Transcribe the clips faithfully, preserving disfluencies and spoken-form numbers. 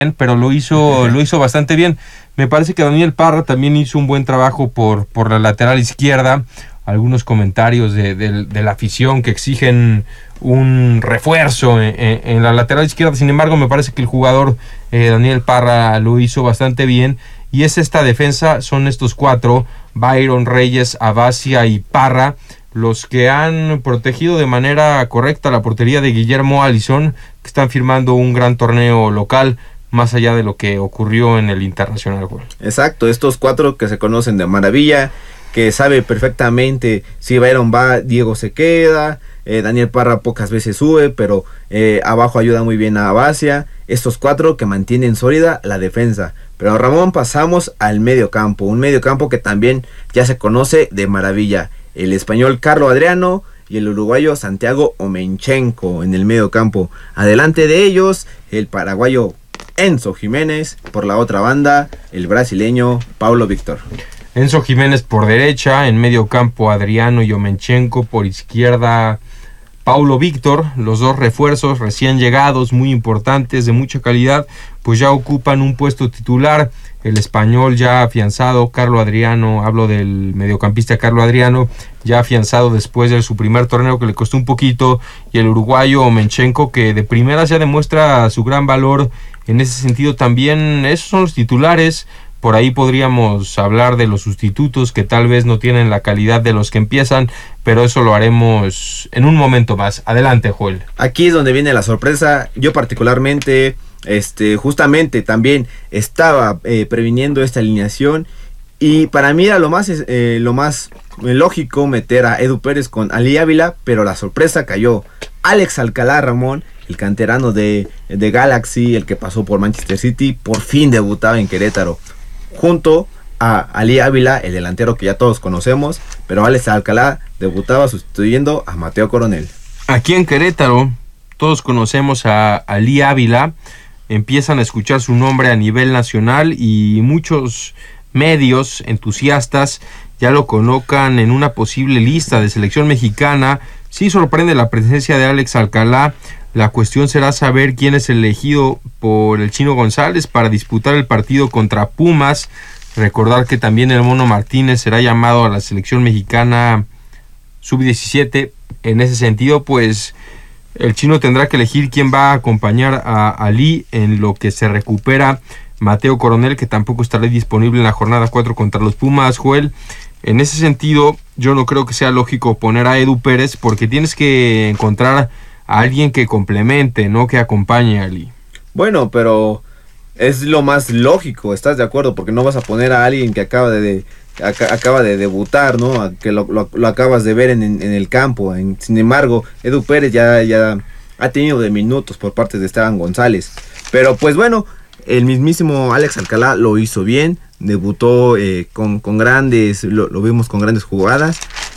pero lo hizo, lo hizo bastante bien. Me parece que Daniel Parra también hizo un buen trabajo por, por la lateral izquierda. Algunos comentarios de, de, de la afición que exigen un refuerzo en, en, en la lateral izquierda. Sin embargo, me parece que el jugador eh, Daniel Parra lo hizo bastante bien. Y es esta defensa, son estos cuatro, Byron, Reyes, Abacia y Parra, los que han protegido de manera correcta la portería de Guillermo Alisson, que están firmando un gran torneo local, más allá de lo que ocurrió en el internacional. Exacto, estos cuatro que se conocen de maravilla, que sabe perfectamente si Byron va, Diego se queda, eh, Daniel Parra pocas veces sube, pero eh, abajo ayuda muy bien a Abacia. Estos cuatro que mantienen sólida la defensa. Pero Ramón, pasamos al medio campo, un medio campo que también ya se conoce de maravilla. El español Carlo Adriano y el uruguayo Santiago Omenchenko en el medio campo. Adelante de ellos, el paraguayo Enzo Jiménez, por la otra banda, el brasileño Paulo Víctor. Enzo Jiménez por derecha, en medio campo Adriano y Omenchenko, por izquierda Paulo Víctor. Los dos refuerzos recién llegados, muy importantes, de mucha calidad, pues ya ocupan un puesto titular. El español ya afianzado, Carlo Adriano, hablo del mediocampista Carlo Adriano, ya afianzado después de su primer torneo que le costó un poquito, y el uruguayo Omenchenko, que de primera ya demuestra su gran valor en ese sentido también. Esos son los titulares. Por ahí podríamos hablar de los sustitutos que tal vez no tienen la calidad de los que empiezan, pero eso lo haremos en un momento más. Adelante, Joel. Aquí es donde viene la sorpresa. Yo particularmente, este, justamente también estaba eh, previniendo esta alineación, y para mí era lo más, eh, lo más lógico meter a Edu Pérez con Ali Ávila, pero la sorpresa cayó. Alex Alcalá, Ramón, el canterano de, de Galaxy, el que pasó por Manchester City, por fin debutaba en Querétaro, junto a Ali Ávila, el delantero que ya todos conocemos, pero Alex Alcalá debutaba sustituyendo a Mateo Coronel. Aquí en Querétaro todos conocemos a Ali Ávila, empiezan a escuchar su nombre a nivel nacional y muchos medios entusiastas ya lo colocan en una posible lista de selección mexicana. Sí sorprende la presencia de Alex Alcalá. La cuestión será saber quién es elegido por el Chino González para disputar el partido contra Pumas. Recordar que también el Mono Martínez será llamado a la selección mexicana sub diecisiete. En ese sentido, pues el Chino tendrá que elegir quién va a acompañar a Ali en lo que se recupera Mateo Coronel, que tampoco estará disponible en la jornada cuatro contra los Pumas, Joel. En ese sentido, yo no creo que sea lógico poner a Edu Pérez, porque tienes que encontrar a alguien que complemente, no que acompañe a Ali. Bueno, pero es lo más lógico, ¿estás de acuerdo? Porque no vas a poner a alguien que acaba de, de ac- acaba de debutar, ¿no? Que lo, lo, lo acabas de ver en, en, en el campo. En, sin embargo, Edu Pérez ya, ya ha tenido de minutos por parte de Esteban González. Pero pues bueno, el mismísimo Alex Alcalá lo hizo bien, debutó eh, con, con grandes, lo, lo vimos con grandes jugadas,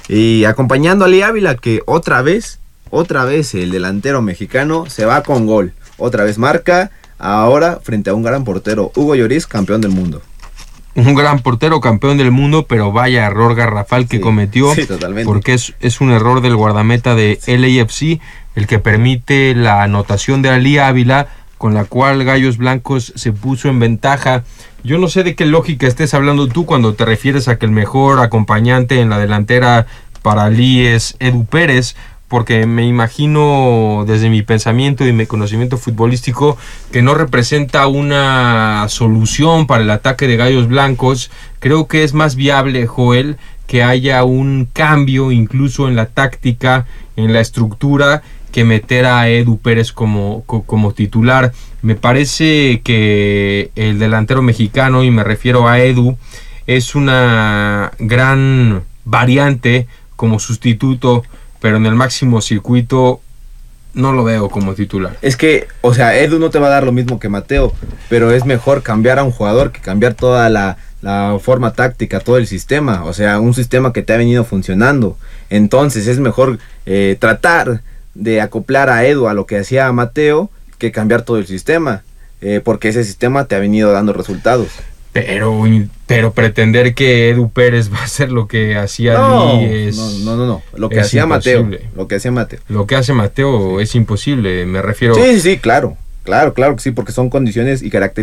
y acompañando a Ali Ávila, que otra vez, otra vez el delantero mexicano se va con gol, otra vez marca, ahora frente a un gran portero, Hugo Lloris, campeón del mundo. Un gran portero, campeón del mundo, pero vaya error garrafal que sí, cometió, sí, totalmente. Porque es, es un error del guardameta de sí. L A F C, el que permite la anotación de Ali Ávila, con la cual Gallos Blancos se puso en ventaja. Yo no sé de qué lógica estés hablando tú cuando te refieres a que el mejor acompañante en la delantera para Ali es Edu Pérez, porque me imagino desde mi pensamiento y mi conocimiento futbolístico que no representa una solución para el ataque de Gallos Blancos. Creo que es más viable, Joel, que haya un cambio incluso en la táctica, en la estructura, que meter a Edu Pérez como, como titular. Me parece que el delantero mexicano, y me refiero a Edu, es una gran variante como sustituto, pero en el máximo circuito no lo veo como titular. Es que, o sea, Edu no te va a dar lo mismo que Mateo, pero es mejor cambiar a un jugador que cambiar toda la, la forma táctica, todo el sistema, o sea, un sistema que te ha venido funcionando. Entonces es mejor eh, tratar de acoplar a Edu a lo que hacía Mateo que cambiar todo el sistema, eh, porque ese sistema te ha venido dando resultados. Pero, pero pretender que Edu Pérez va a hacer lo que hacía no, Ali es no, no, no, no, lo que hacía imposible. Mateo, lo que hacía Mateo. Lo que hace Mateo sí. es imposible, me refiero. Sí, sí, claro. Claro, claro que sí, porque son condiciones y características